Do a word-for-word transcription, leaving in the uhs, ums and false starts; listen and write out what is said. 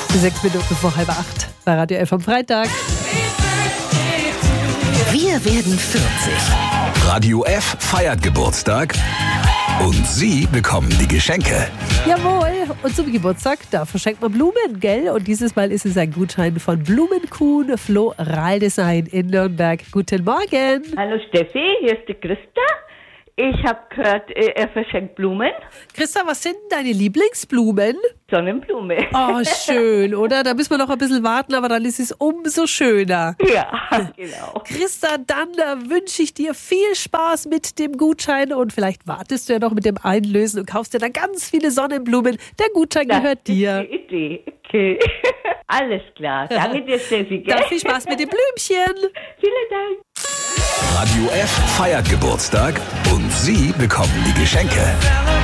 Sechs Minuten vor halb acht bei Radio F am Freitag. Wir werden vierzig. Radio F feiert Geburtstag und Sie bekommen die Geschenke. Jawohl, und zum Geburtstag, da verschenkt man Blumen, gell? Und dieses Mal ist es ein Gutschein von Blumenkuhn Floraldesign in Nürnberg. Guten Morgen. Hallo Steffi, hier ist die Christa. Ich habe gehört, er verschenkt Blumen. Christa, was sind deine Lieblingsblumen? Sonnenblume. Oh, schön, oder? Da müssen wir noch ein bisschen warten, aber dann ist es umso schöner. Ja, genau. Christa, dann äh, wünsche ich dir viel Spaß mit dem Gutschein und vielleicht wartest du ja noch mit dem Einlösen und kaufst dir dann ganz viele Sonnenblumen. Der Gutschein Das gehört dir. ist die Idee. Okay. Alles klar. Danke dir, Steffi. Gell? Dann viel Spaß mit dem Blümchen. Vielen Dank. Radio F feiert Geburtstag und Sie bekommen die Geschenke.